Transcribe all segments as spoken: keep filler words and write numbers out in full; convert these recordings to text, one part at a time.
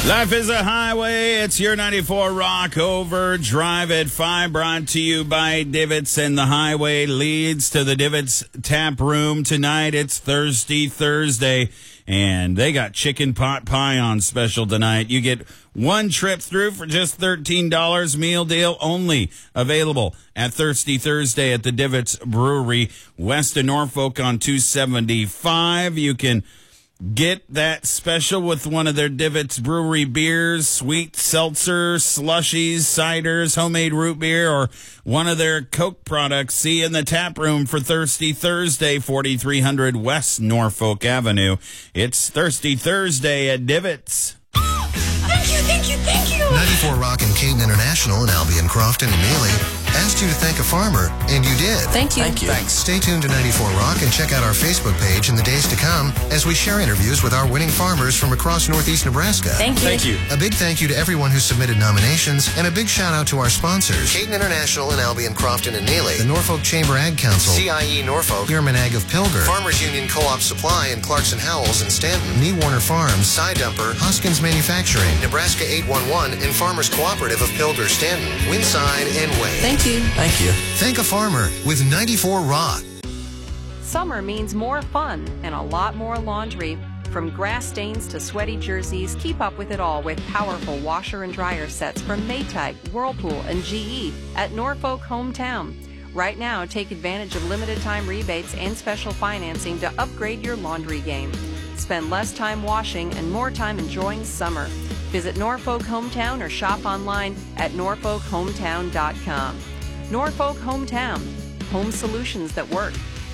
Life is a highway. It's your ninety-four Rock Overdrive at five, brought to you by Divots, and the highway leads to the Divots Tap Room tonight. It's Thirsty Thursday, and they got chicken pot pie on special tonight. You get one trip through for just thirteen dollars, meal deal only, available at Thirsty Thursday at the Divots Brewery, west of Norfolk on two seventy-five. You can get that special with one of their Divots Brewery beers, sweet seltzer, slushies, ciders, homemade root beer, or one of their Coke products. See you in the tap room for Thirsty Thursday, forty-three hundred West Norfolk Avenue. It's Thirsty Thursday at Divots. Thank you, thank you, thank you. ninety-four Rock and Caden International in Albion, Crofton, and Neely asked you to thank a farmer, and you did. Thank you. Thank you. Thanks. Stay tuned to ninety-four Rock and check out our Facebook page in the days to come as we share interviews with our winning farmers from across Northeast Nebraska. Thank you. Thank you. A big thank you to everyone who submitted nominations, and a big shout out to our sponsors: Caden International in Albion, Crofton, and Neely, the Norfolk Chamber Ag Council, C I E Norfolk, Yearman Ag of Pilger, Farmers Union Co-op Supply in Clarkson Howells and Stanton, Nee Warner Farms, Side Dumper, Hoskins Manufacturing, Nebraska eight one one, and Farmers Cooperative of Pilger, Stanton, Winside, and Wade. Thank you. Thank you. Thank a farmer with ninety-four Rock. Summer means more fun and a lot more laundry. From grass stains to sweaty jerseys, keep up with it all with powerful washer and dryer sets from Maytag, Whirlpool, and G E at Norfolk Hometown. Right now, take advantage of limited time rebates and special financing to upgrade your laundry game. Spend less time washing and more time enjoying summer. Visit Norfolk Hometown or shop online at norfolk hometown dot com. Norfolk Hometown, home solutions that work.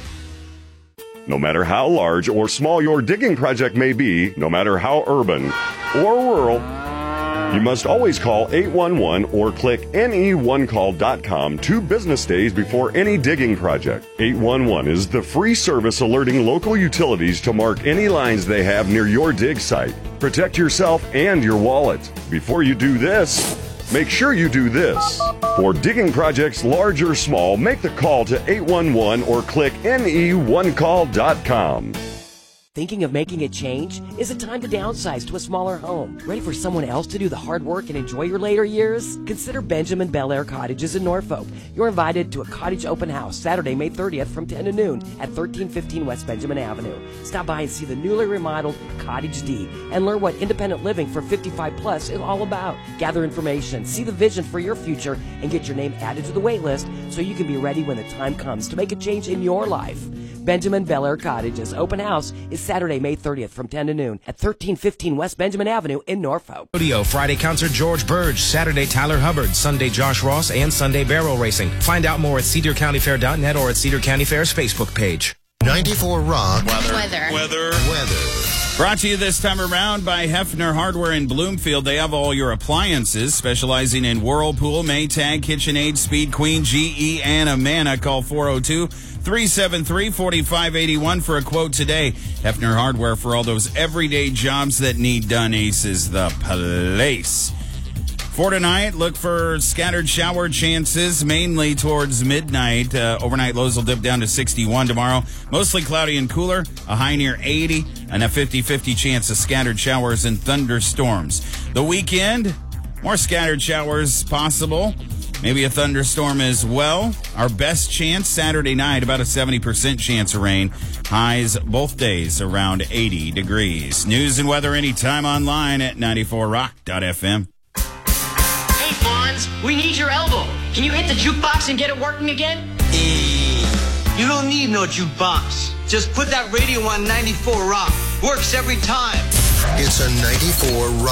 No matter how large or small your digging project may be, no matter how urban or rural, you must always call eight one one or click N E one call dot com two business days before any digging project. eight one one is the free service alerting local utilities to mark any lines they have near your dig site. Protect yourself and your wallet. Before you do this, make sure you do this. For digging projects large or small, make the call to eight one one or click N E one call dot com. Thinking of making a change? Is it time to downsize to a smaller home? Ready for someone else to do the hard work and enjoy your later years? Consider Benjamin Bel Air Cottages in Norfolk. You're invited to a cottage open house Saturday, May thirtieth from ten to noon at thirteen fifteen West Benjamin Avenue. Stop by and see the newly remodeled Cottage D and learn what independent living for fifty-five plus is all about. Gather information, see the vision for your future, and get your name added to the wait list so you can be ready when the time comes to make a change in your life. Benjamin Bel Air Cottages open house is Saturday, May thirtieth from ten to noon at thirteen fifteen West Benjamin Avenue in Norfolk. Rodeo, Friday concert George Burge, Saturday Tyler Hubbard, Sunday Josh Ross, and Sunday barrel racing. Find out more at cedar county fair dot net or at Cedar County Fair's Facebook page. ninety-four Rock. Weather. Weather. Weather. Brought to you this time around by Hefner Hardware in Bloomfield. They have all your appliances, specializing in Whirlpool, Maytag, KitchenAid, Speed Queen, G E, and Amana. Call four oh two, three seven three, four five eight one for a quote today. Hefner Hardware, for all those everyday jobs that need done. Ace is the place. For tonight, look for scattered shower chances, mainly towards midnight. Uh, overnight lows will dip down to sixty-one tomorrow. Mostly cloudy and cooler, a high near eighty, and a fifty-fifty chance of scattered showers and thunderstorms. The weekend, more scattered showers possible. Maybe a thunderstorm as well. Our best chance Saturday night, about a seventy percent chance of rain. Highs both days around eighty degrees. News and weather anytime online at ninety-four rock dot f m. Hey, Fonz, we need your elbow. Can you hit the jukebox and get it working again? Hey, you don't need no jukebox. Just put that radio on ninety-four Rock. Works every time. It's a ninety-four Rock.